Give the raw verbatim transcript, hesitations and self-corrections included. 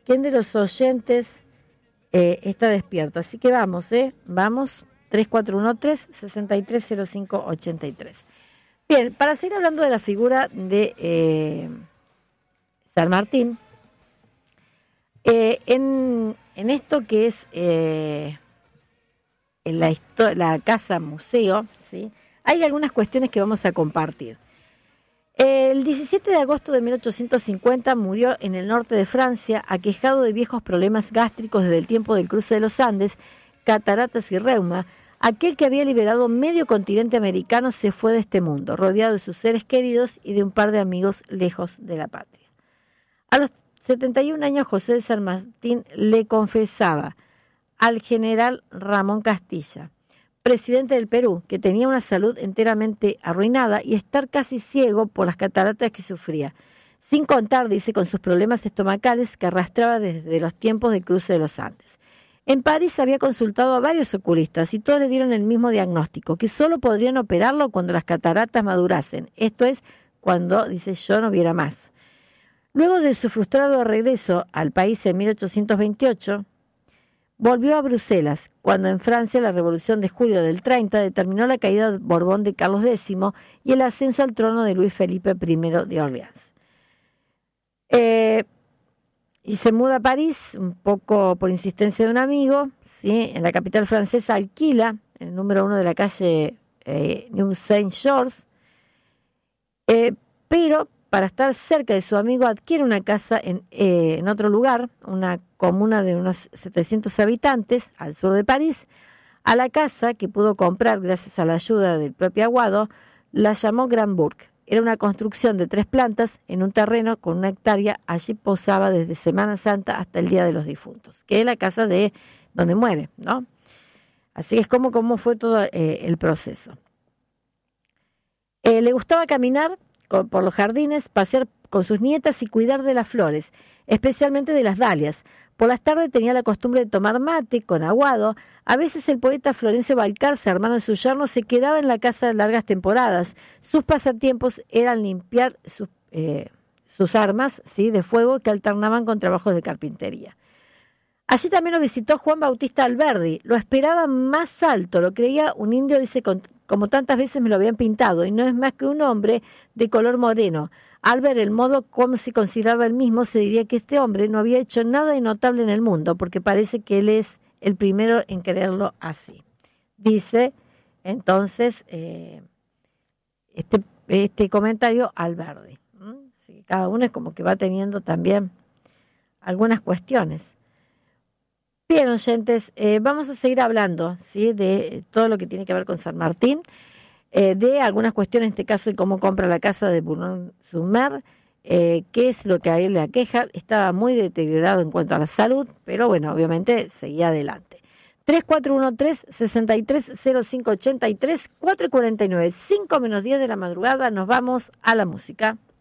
quién de los oyentes eh, está despierto. Así que vamos, ¿eh? Vamos, tres cuatro uno tres, seis tres cero cinco ocho tres. Bien, para seguir hablando de la figura de eh, San Martín, eh, en, en esto que es eh, en la, la casa museo, ¿sí? Hay algunas cuestiones que vamos a compartir. El diecisiete de agosto de mil ochocientos cincuenta murió en el norte de Francia, aquejado de viejos problemas gástricos desde el tiempo del cruce de los Andes, cataratas y reuma. Aquel que había liberado medio continente americano se fue de este mundo, rodeado de sus seres queridos y de un par de amigos lejos de la patria. A los setenta y un años, José de San Martín le confesaba al general Ramón Castilla, presidente del Perú, que tenía una salud enteramente arruinada y estar casi ciego por las cataratas que sufría, sin contar, dice, con sus problemas estomacales que arrastraba desde los tiempos del cruce de los Andes. En París había consultado a varios oculistas y todos le dieron el mismo diagnóstico, que solo podrían operarlo cuando las cataratas madurasen, esto es, cuando, dice, yo no viera más. Luego de su frustrado regreso al país en mil ochocientos veintiocho, volvió a Bruselas, cuando en Francia la Revolución de Julio del treinta determinó la caída de Borbón de Carlos décimo y el ascenso al trono de Luis Felipe primero de Orleans. Eh, y se muda a París, un poco por insistencia de un amigo, ¿sí? En la capital francesa alquila el número uno de la calle eh, New Saint-Georges, eh, pero para estar cerca de su amigo adquiere una casa en, eh, en otro lugar, una comuna de unos setecientos habitantes al sur de París. A la casa, que pudo comprar gracias a la ayuda del propio Aguado, la llamó Grand Bourg. Era una construcción de tres plantas en un terreno con una hectárea. Allí posaba desde Semana Santa hasta el Día de los Difuntos, que es la casa de donde muere, ¿no? Así es como, como fue todo eh, el proceso. Eh, le gustaba caminar por los jardines, pasear con sus nietas y cuidar de las flores, especialmente de las dalias. Por las tardes tenía la costumbre de tomar mate con Aguado. A veces el poeta Florencio Balcarce, hermano de su yerno, se quedaba en la casa largas temporadas. Sus pasatiempos eran limpiar sus, eh, sus armas, ¿sí?, de fuego que alternaban con trabajos de carpintería. Allí también lo visitó Juan Bautista Alberdi. Lo esperaba más alto, lo creía un indio, dice, con, como tantas veces me lo habían pintado, y no es más que un hombre de color moreno. Al ver el modo como se consideraba él mismo, se diría que este hombre no había hecho nada de notable en el mundo, porque parece que él es el primero en creerlo así. Dice, entonces, eh, este, este comentario Alberdi. ¿Mm? Así que cada uno es como que va teniendo también algunas cuestiones. Bien, oyentes, eh, vamos a seguir hablando, ¿sí?, de todo lo que tiene que ver con San Martín, eh, de algunas cuestiones, en este caso, de cómo compra la casa de Boulogne-sur-Mer, eh, qué es lo que a él le aqueja. Estaba muy deteriorado en cuanto a la salud, pero bueno, obviamente seguía adelante. tres cuatro uno tres, seis tres cero cinco ocho tres, cuatro cuarenta y nueve, cinco menos diez de la madrugada, nos vamos a la música.